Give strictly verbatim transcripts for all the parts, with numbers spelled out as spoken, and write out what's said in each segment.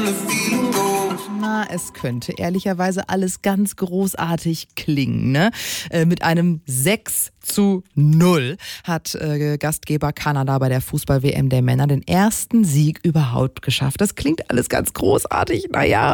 Na, es könnte ehrlicherweise alles ganz großartig klingen, ne? Äh, mit einem sechs zu null hat äh, Gastgeber Kanada bei der Fußball-W M der Männer den ersten Sieg überhaupt geschafft. Das klingt alles ganz großartig, naja.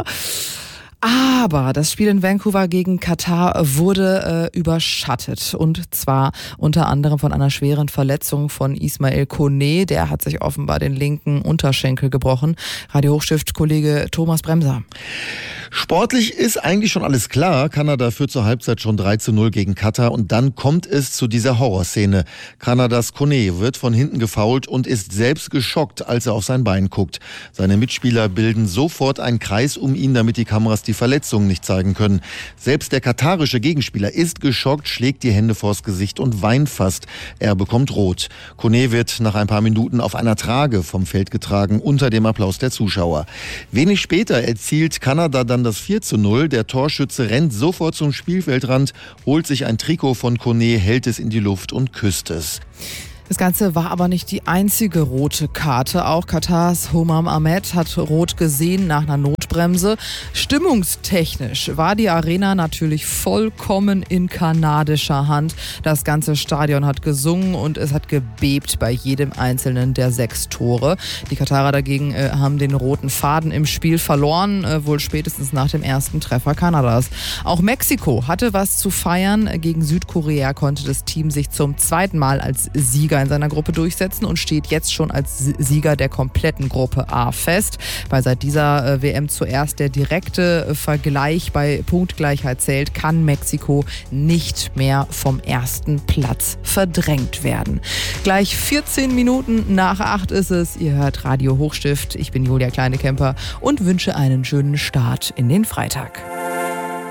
Aber das Spiel in Vancouver gegen Katar wurde äh, überschattet. Und zwar unter anderem von einer schweren Verletzung von Ismail Koné. Der hat sich offenbar den linken Unterschenkel gebrochen. Radio Hochstift-Kollege Thomas Bremser. Sportlich ist eigentlich schon alles klar. Kanada führt zur Halbzeit schon drei zu null gegen Katar und dann kommt es zu dieser Horrorszene. Kanadas Koné wird von hinten gefoult und ist selbst geschockt, als er auf sein Bein guckt. Seine Mitspieler bilden sofort einen Kreis um ihn, damit die Kameras die Verletzungen nicht zeigen können. Selbst der katarische Gegenspieler ist geschockt, schlägt die Hände vors Gesicht und weint fast. Er bekommt rot. Koné wird nach ein paar Minuten auf einer Trage vom Feld getragen, unter dem Applaus der Zuschauer. Wenig später erzielt Kanada dann das vier zu null. Der Torschütze rennt sofort zum Spielfeldrand, holt sich ein Trikot von Koné, hält es in die Luft und küsst es. Das Ganze war aber nicht die einzige rote Karte. Auch Katars Homam Ahmed hat rot gesehen nach einer Notbremse. Stimmungstechnisch war die Arena natürlich vollkommen in kanadischer Hand. Das ganze Stadion hat gesungen und es hat gebebt bei jedem einzelnen der sechs Tore. Die Katarer dagegen äh, haben den roten Faden im Spiel verloren, äh, wohl spätestens nach dem ersten Treffer Kanadas. Auch Mexiko hatte was zu feiern. Gegen Südkorea konnte das Team sich zum zweiten Mal als Sieger in seiner Gruppe durchsetzen und steht jetzt schon als Sieger der kompletten Gruppe A fest. Weil seit dieser W M zuerst der direkte Vergleich bei Punktgleichheit zählt, kann Mexiko nicht mehr vom ersten Platz verdrängt werden. Gleich vierzehn Minuten nach acht ist es. Ihr hört Radio Hochstift. Ich bin Julia Kleinekemper und wünsche einen schönen Start in den Freitag.